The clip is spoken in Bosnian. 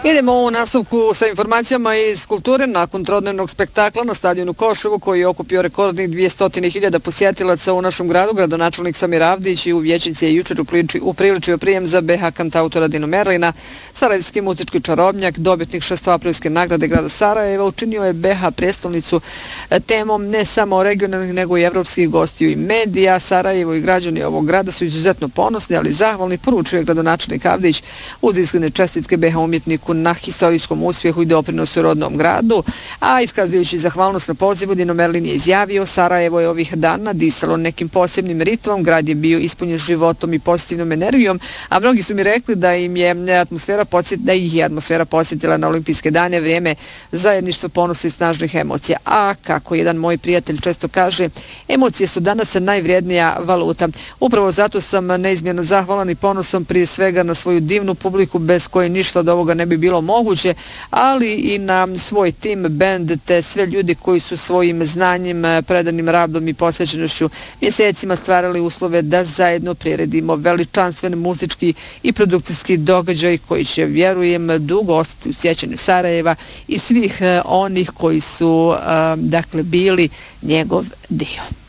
Idemo u nastavku sa informacijama iz kulture. Nakon trodnevnog spektakla na stadionu Koševo, koji je okupio rekordnih 200.000 posjetilaca u našem gradu, gradonačelnik Samir Avdić i u Vijećnici je jučer upriličio prijem za BH kantautora Dinu Merlina. Sarajevski muzički čarobnjak, dobitnik 6. aprilske nagrade grada Sarajeva, učinio je BH prijestolnicu temom ne samo regionalnih nego i evropskih gostiju i medija. Sarajevo i građani ovog grada su izuzetno ponosni, ali zahvalni, poručuje gradonačelnik Avdić uz iskrene čestitke BH umjetniku na historijskom uspjehu i doprinosu rodnom gradu, a iskazujući zahvalnost na pozivu, Dino Merlin je izjavio: Sarajevo je ovih dana disalo nekim posebnim ritmom, grad je bio ispunjen životom i pozitivnom energijom, a mnogi su mi rekli da ih je atmosfera posjetila na olimpijske dane, vrijeme zajedništva, ponosa i snažnih emocija. A kako jedan moj prijatelj često kaže, emocije su danas najvrijednija valuta. Upravo zato sam neizmjerno zahvalan i ponosan prije svega na svoju divnu publiku bez koje ništa od ovoga ne bi bilo moguće, ali i na svoj tim, band, te sve ljudi koji su svojim znanjem, predanim radom i posvećenošću mjesecima stvarali uslove da zajedno priredimo veličanstven muzički i produkcijski događaj koji će, vjerujem, dugo ostati u sjećanju Sarajeva i svih onih koji su bili njegov dio.